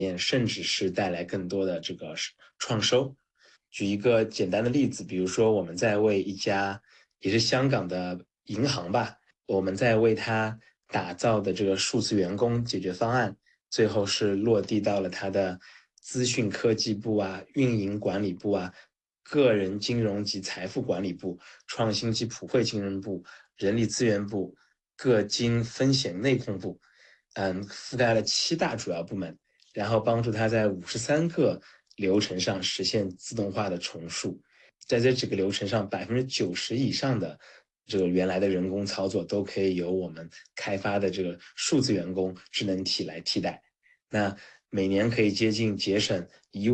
甚至是带来更多的这个创收。举一个简单的例子，比如说我们在为一家也是香港的银行吧，我们在为它打造的这个数字员工解决方案，最后是落地到了它的资讯科技部啊、运营管理部啊、个人金融及财富管理部、创新及普惠金融部、人力资源部、各经风险内控部，覆盖了7大主要部门，然后帮助它在53个流程上实现自动化的重述。在这几个流程上，90%以上的这个原来的人工操作都可以由我们开发的这个数字员工智能体来替代。那每年可以节省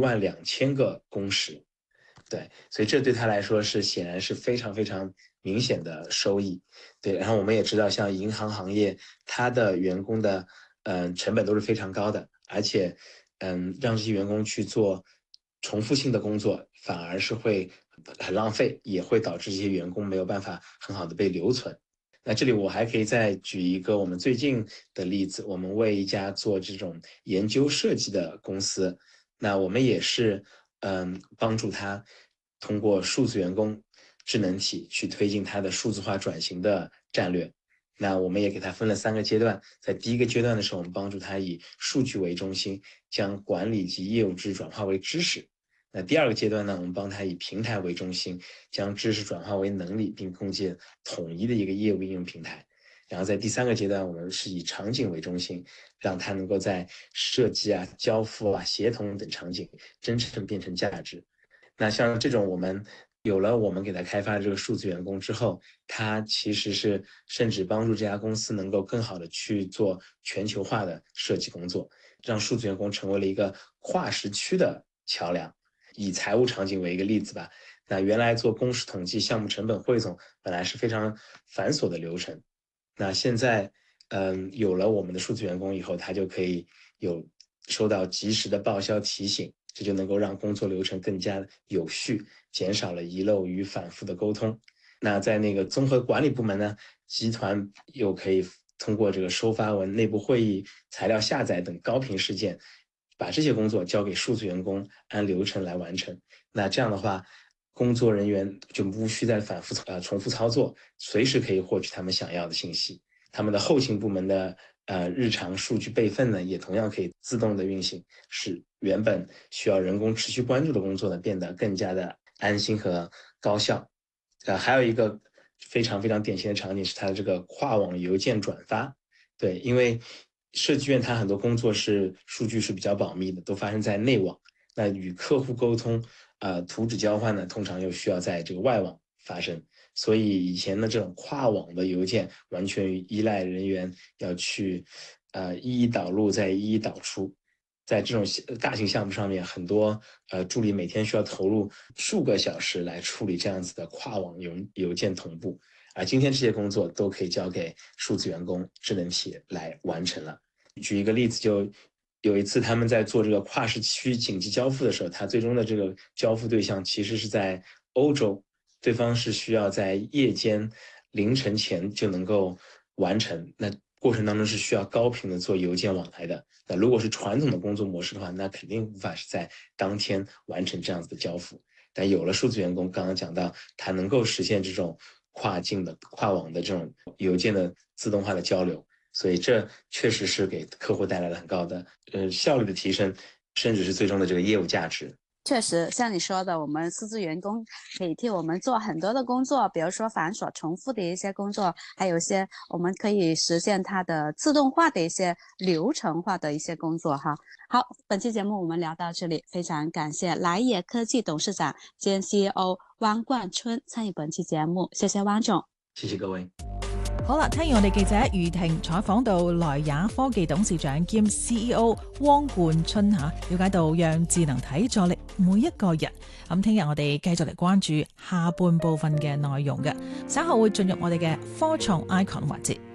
12000个工时。对，所以这对他来说显然是非常非常明显的收益。对，然后我们也知道，像银行行业，它的员工的成本都是非常高的，而且让这些员工去做重复性的工作，反而是会很浪费，也会导致这些员工没有办法很好的被留存。那这里我还可以再举一个我们最近的例子，我们为一家做这种研究设计的公司，那我们也是帮助他通过数字员工智能体去推进它的数字化转型的战略。那我们也给它分了3个阶段，在第1个阶段的时候，我们帮助它以数据为中心，将管理及业务知转化为知识。那第2个阶段呢，我们帮它以平台为中心，将知识转化为能力，并构建统一的一个业务应用平台。然后在第3个阶段，我们是以场景为中心，让它能够在设计啊、交付啊、协同等场景真正变成价值。那像这种我们有了我们给它开发的这个数字员工之后，它其实是甚至帮助这家公司能够更好的去做全球化的设计工作，让数字员工成为了一个跨时区的桥梁。以财务场景为一个例子吧，那原来做工时统计、项目成本汇总本来是非常繁琐的流程，那现在有了我们的数字员工以后，他就可以收到及时的报销提醒，这就能够让工作流程更加有序，减少了遗漏与反复的沟通。那在那个综合管理部门呢，集团又可以通过这个收发文、内部会议、材料下载等高频事件，把这些工作交给数字员工按流程来完成。那这样的话，工作人员就无需再反复重复操作，随时可以获取他们想要的信息。他们的后勤部门的日常数据备份呢，也同样可以自动的运行，使原本需要人工持续关注的工作呢，变得更加的安心和高效。还有一个非常非常典型的场景是它的这个跨网邮件转发。对，因为设计院它很多工作数据是比较保密的，都发生在内网。那与客户沟通，图纸交换呢，通常又需要在这个外网发生。所以以前的这种跨网的邮件，完全依赖人员要去一一导入，再一一导出。在这种大型项目上面，很多助理每天需要投入数个小时来处理这样子的跨网邮件同步，而今天这些工作都可以交给数字员工智能体来完成了。举一个例子，就有一次他们在做这个跨时区紧急交付的时候，他最终的这个交付对象其实是在欧洲，对方是需要在夜间凌晨前就能够完成，那过程当中是需要高频的做邮件往来的。那如果是传统的工作模式的话，那肯定无法是在当天完成这样子的交付。但有了数字员工，刚刚讲到，它能够实现这种跨境的、跨网的这种邮件的自动化的交流，所以这确实是给客户带来了很高的效率的提升，甚至是最终的这个业务价值。 确实，像你说的，我们数字员工可以替我们做很多的工作，比如说繁琐重复的一些工作，还有一些我们可以实现它的自动化的一些流程化的一些工作哈。好，本期节目我们聊到这里，非常感谢来也科技董事长兼 CEO 汪冠春参与本期节目，谢谢汪总， 谢谢各位。 好啦，聽完我哋記者余婷採訪到來也科技董事長兼 CEO 汪冠春了解到讓智能體助力每一個人。咁聽日我哋繼續嚟關注下半部分嘅內容嘅，稍後會進入我哋嘅科創 icon 環節。